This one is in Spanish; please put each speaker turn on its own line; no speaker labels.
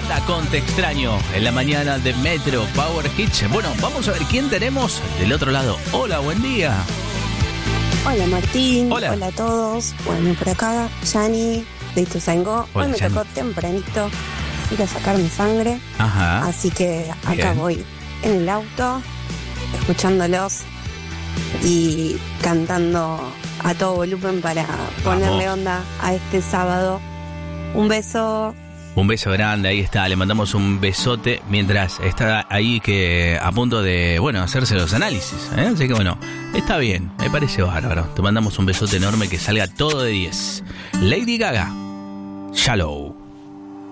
Miranda con Te extraño en la mañana de Metro Power Hits. Bueno, vamos a ver quién tenemos del otro lado. Hola, buen día.
Hola Martín,
Hola.
hola a todos. Bueno, por acá, Yani, de Ituzaingó.
Hola,
Hoy me
Yani.
tocó tempranito ir a sacar mi sangre,
Ajá.
así que acá
Bien.
voy en el auto, escuchándolos y cantando a todo volumen para ponerle onda a este sábado. Un beso.
Un beso grande, ahí está, le mandamos un besote mientras está ahí que a punto de, bueno, hacerse los análisis, ¿eh? Así que bueno, está bien, me parece bárbaro. Te mandamos un besote enorme, que salga todo de 10. Lady Gaga, Shallow.